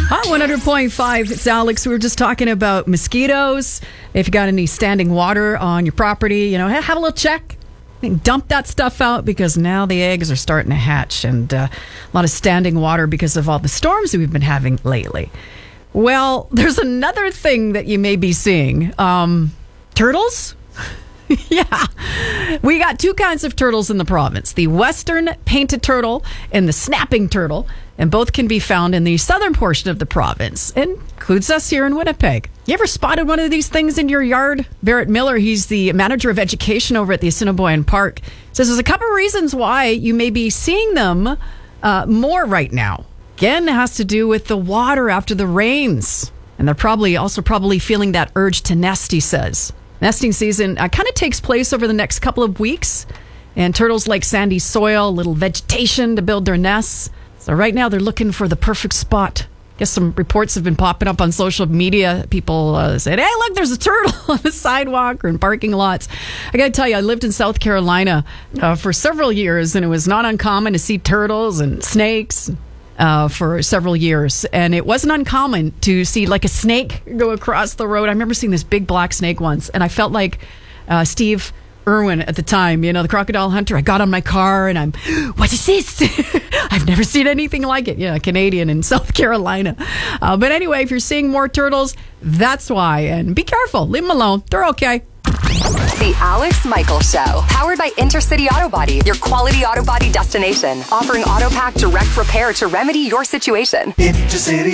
Hot 100.5, it's Alex. We were just talking about mosquitoes. If you got any standing water on your property, have a little check. Dump that stuff out because now the eggs are starting to hatch, and a lot of standing water because of all the storms that we've been having lately. Well, there's another thing that you may be seeing. Turtles? Yeah. We got two kinds of turtles in the province, the western painted turtle and the snapping turtle, and both can be found in the southern portion of the province. It includes us here in Winnipeg. You ever spotted one of these things in your yard? Barrett Miller, he's the manager of education over at the Assiniboine Park, says there's a couple of reasons why you may be seeing them more right now. Again, it has to do with the water after the rains. And they're probably feeling that urge to nest, he says. Nesting season kind of takes place over the next couple of weeks. And turtles like sandy soil, little vegetation to build their nests. So right now they're looking for the perfect spot. I guess some reports have been popping up on social media. People said, hey, look, there's a turtle on the sidewalk or in parking lots. I got to tell you, I lived in South Carolina for several years, and it was not uncommon to see turtles and snakes for several years. And it wasn't uncommon to see like a snake go across the road. I remember seeing this big black snake once, and I felt like Steve Irwin at the time, the crocodile hunter. I got on my car and I'm, what is this? I've never seen anything like it. Yeah, Canadian in South Carolina. But anyway, if you're seeing more turtles, that's why. And be careful. Leave them alone. They're okay. The Alex Michaels Show, powered by Intercity Auto Body, your quality auto body destination, offering AutoPack direct repair to remedy your situation. Intercity